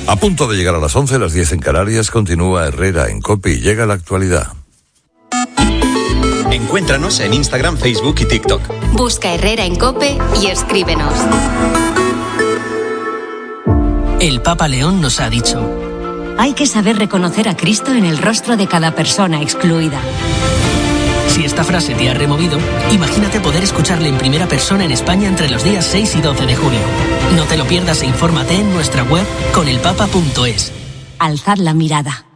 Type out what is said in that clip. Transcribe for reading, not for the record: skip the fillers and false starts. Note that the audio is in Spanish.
A punto de llegar a las 11, las 10 en Canarias, continúa Herrera en COPE y llega la actualidad. Encuéntranos en Instagram, Facebook y TikTok. Busca Herrera en COPE y escríbenos. El Papa León nos ha dicho: hay que saber reconocer a Cristo en el rostro de cada persona excluida. Si esta frase te ha removido, imagínate poder escucharle en primera persona en España entre los días 6 y 12 de julio. No te lo pierdas e infórmate en nuestra web conelpapa.es. Alzad la mirada.